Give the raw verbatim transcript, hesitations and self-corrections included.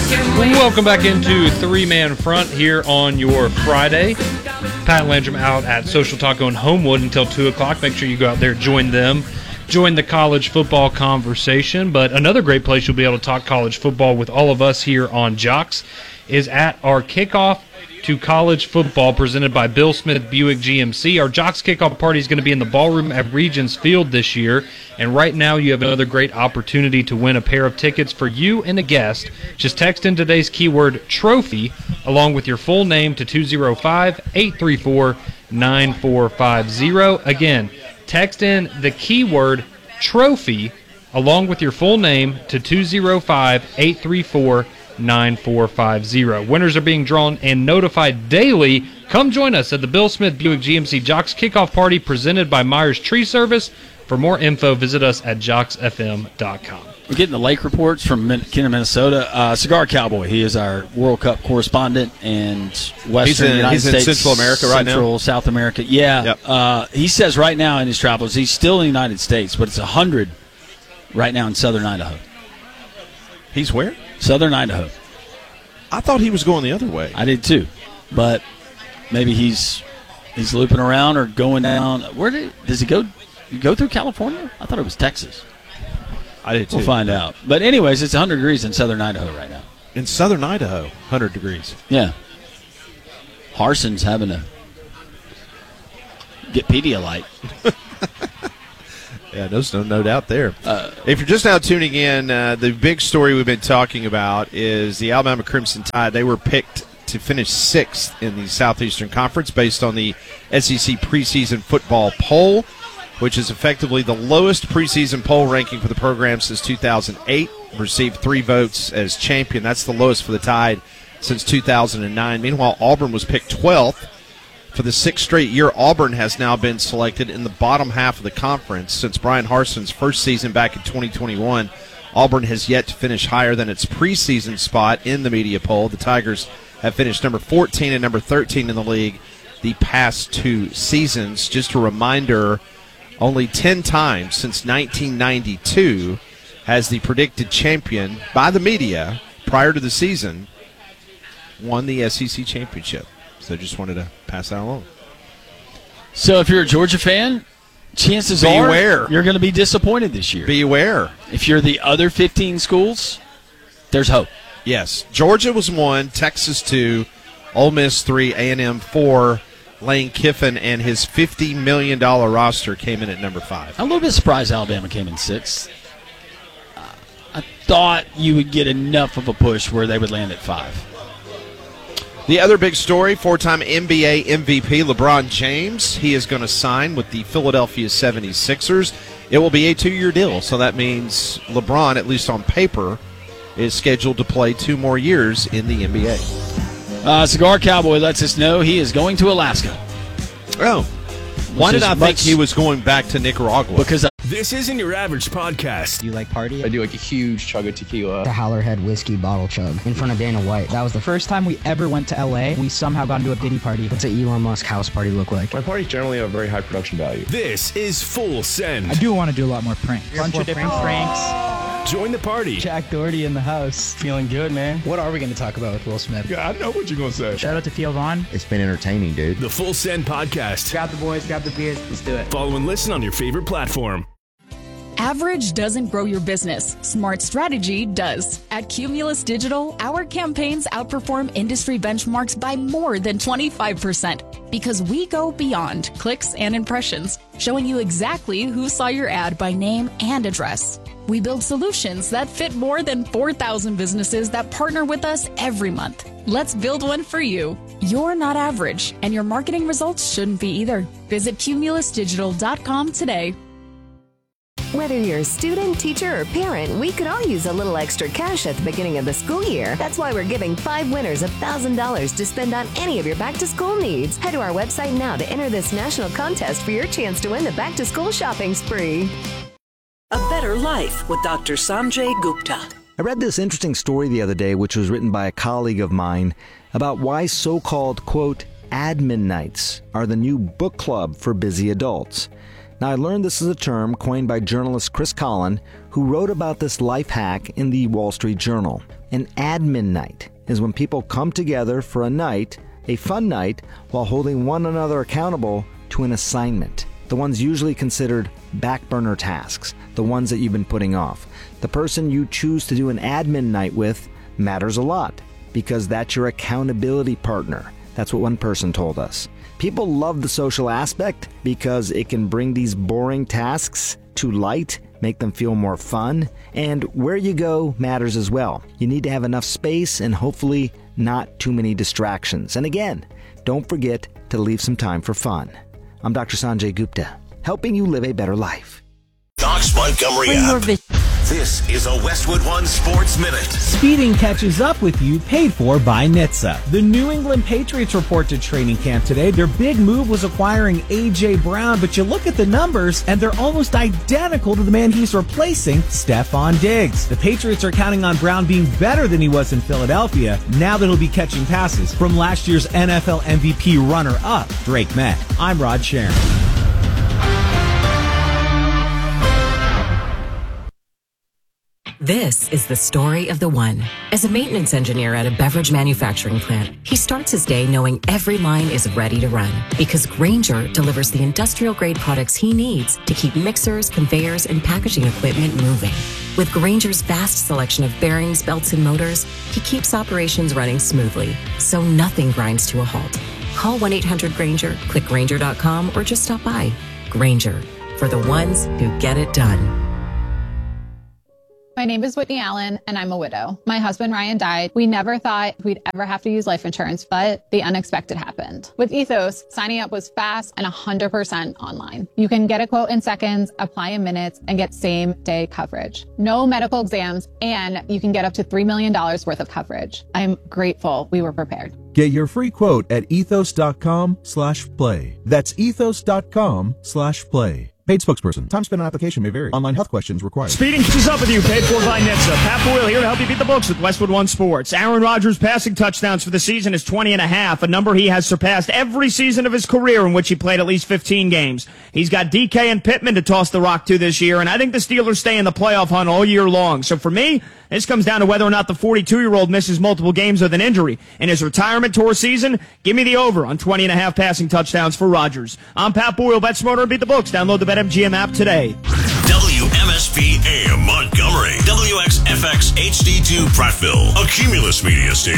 Welcome back into Three-Man Front here on your Friday. Pat Landrum out at Social Taco in Homewood until two o'clock. Make sure you go out there, join them, join the college football conversation. But another great place you'll be able to talk college football with all of us here on Jocks is at our kickoff to college football presented by Bill Smith Buick G M C. Our Jocks kickoff party is going to be in the ballroom at Regions Field this year, and right now you have another great opportunity to win a pair of tickets for you and a guest. Just text in today's keyword trophy along with your full name to two oh five, eight three four, nine four five zero. Again, text in the keyword trophy along with your full name to two oh five, eight three four, nine four five zero. Winners are being drawn and notified daily. Come join us at the Bill Smith Buick G M C Jocks Kickoff Party presented by Myers Tree Service. For more info, visit us at jocks f m dot com. We're getting the lake reports from Kenner, Minnesota. Uh, Cigar Cowboy, he is our World Cup correspondent and Western he's in, United he's States. in Central America right now? Central, South America. Yeah. Yep. Uh, he says right now in his travels, he's still in the United States, but it's one hundred right now in southern Idaho. He's where? Southern Idaho. I thought he was going the other way. I did too, but maybe he's he's looping around or going down. Where did does he go? Go through California? I thought it was Texas. I did too. We'll find out. But anyways, it's one hundred degrees in southern Idaho right now. In southern Idaho, one hundred degrees. Yeah. Harson's having to get Pedialyte. Yeah, there's no, no doubt there. Uh, if you're just now tuning in, uh, the big story we've been talking about is the Alabama Crimson Tide. They were picked to finish sixth in the Southeastern Conference based on the S E C preseason football poll, which is effectively the lowest preseason poll ranking for the program since two thousand eight. Received three votes as champion. That's the lowest for the Tide since two thousand nine. Meanwhile, Auburn was picked twelfth. For the sixth straight year, Auburn has now been selected in the bottom half of the conference. Since Brian Harson's first season back in twenty twenty-one, Auburn has yet to finish higher than its preseason spot in the media poll. The Tigers have finished number fourteen and number thirteen in the league the past two seasons. Just a reminder, only ten times since nineteen ninety-two has the predicted champion by the media prior to the season won the S E C championship. So just wanted to pass that along. So if you're a Georgia fan, chances Be are aware. you're going to be disappointed this year. Be aware. If you're the other fifteen schools, there's hope. Yes. Georgia was one, Texas two, Ole Miss three, A and M four. Lane Kiffin and his fifty million dollars roster came in at number five. I'm a little bit surprised Alabama came in sixth. Uh, I thought you would get enough of a push where they would land at five. The other big story, four-time N B A M V P LeBron James. He is going to sign with the Philadelphia seventy-sixers. It will be a two-year deal, so that means LeBron, at least on paper, is scheduled to play two more years in the N B A. Uh, Cigar Cowboy lets us know he is going to Alaska. Oh. Why did I think much- he was going back to Nicaragua? Because This isn't your average podcast. Do you like party? I do like a huge chug of tequila. The Howlerhead whiskey bottle chug in front of Dana White. That was the First time we ever went to L A, we somehow got into a Diddy party. What's an Elon Musk house party look like? My parties generally have very high production value. This is Full Send. I do want to do a lot more pranks. Bunch of different pranks. Join the party. Jack Doherty in the house. Feeling good, man. What are we going to talk about with Will Smith? Yeah, I know what you're going to say. Shout out to Theo Vaughn. It's been entertaining, dude. The Full Send Podcast. Grab the boys, grab the beers, let's do it. Follow and listen on your favorite platform. Average doesn't grow your business. Smart strategy does. At Cumulus Digital, our campaigns outperform industry benchmarks by more than twenty-five percent because we go beyond clicks and impressions, showing you exactly who saw your ad by name and address. We build solutions that fit more than four thousand businesses that partner with us every month. Let's build one for you. You're not average, and your marketing results shouldn't be either. Visit cumulus digital dot com today. Whether you're a student, teacher, or parent, we could all use a little extra cash at the beginning of the school year. That's why we're giving five winners one thousand dollars to spend on any of your back-to-school needs. Head to our website now to enter this national contest for your chance to win the back-to-school shopping spree. A Better Life with Doctor Sanjay Gupta. I read this interesting story the other day, which was written by a colleague of mine, about why so-called, quote, admin nights are the new book club for busy adults. Now, I learned this is a term coined by journalist Chris Collin, who wrote about this life hack in the Wall Street Journal. An admin night is when people come together for a night, a fun night, while holding one another accountable to an assignment. The ones usually considered back burner tasks, the ones that you've been putting off. The person you choose to do an admin night with matters a lot because that's your accountability partner. That's what one person told us. People love the social aspect because it can bring these boring tasks to light, make them feel more fun, and where you go matters as well. You need to have enough space and hopefully not too many distractions. And again, don't forget to leave some time for fun. I'm Doctor Sanjay Gupta, helping you live a better life. Docs Montgomery app. This is a Westwood One Sports Minute. Speeding catches up with you, paid for by N H T S A. The New England Patriots report to training camp today. Their big move was acquiring A J. Brown, but you look at the numbers, and they're almost identical to the man he's replacing, Stephon Diggs. The Patriots are counting on Brown being better than he was in Philadelphia, now that he'll be catching passes from last year's N F L M V P runner-up, Drake May. I'm Rod Sharon. This is the story of the one. As a maintenance engineer at a beverage manufacturing plant, he starts his day knowing every line is ready to run because Grainger delivers the industrial-grade products he needs to keep mixers, conveyors, and packaging equipment moving. With Grainger's vast selection of bearings, belts, and motors, he keeps operations running smoothly, so nothing grinds to a halt. Call one eight hundred Grainger, click Grainger dot com, or just stop by. Grainger, for the ones who get it done. My name is Whitney Allen, and I'm a widow. My husband, Ryan, died. We never thought we'd ever have to use life insurance, but the unexpected happened. With Ethos, signing up was fast and one hundred percent online. You can get a quote in seconds, apply in minutes, and get same-day coverage. No medical exams, and you can get up to three million dollars worth of coverage. I'm grateful we were prepared. Get your free quote at ethos.com slash play. That's ethos.com slash play. Paid spokesperson. Time spent on application may vary. Online health questions required. Speeding catches up with you. Paid for by N H T S A. Pat Boyle here to help you beat the books with Westwood One Sports. Aaron Rodgers' passing touchdowns for the season is twenty and a half, a number he has surpassed every season of his career in which he played at least fifteen games. He's got D K and Pittman to toss the rock to this year, and I think the Steelers stay in the playoff hunt all year long. So for me, this comes down to whether or not the forty-two-year-old misses multiple games with an injury. In his retirement tour season, give me the over on twenty and a half passing touchdowns for Rodgers. I'm Pat Boyle. Bet smarter and beat the books. Download the BetMGM app today. W M S P A M Montgomery. W X F X H D two Prattville. A Cumulus Media Station.